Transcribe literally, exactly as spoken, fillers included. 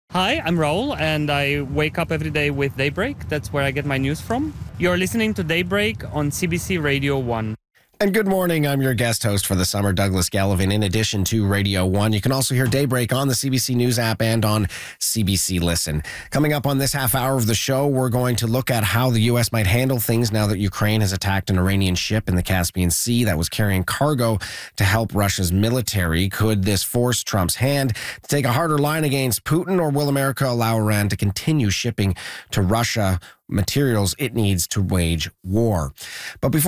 Hi, I'm Raul, and I wake up every day with Daybreak. That's where I get my news from. You're listening to Daybreak on C B C Radio one. And good morning. I'm your guest host for the summer, Douglas Gallivan. In addition to Radio one, you can also hear Daybreak on the C B C News app and on C B C Listen. Coming up on this half hour of the show, we're going to look at how the U S might handle things now that Ukraine has attacked an Iranian ship in the Caspian Sea that was carrying cargo to help Russia's military. Could this force Trump's hand to take a harder line against Putin, or will America allow Iran to continue shipping to Russia materials it needs to wage war? But before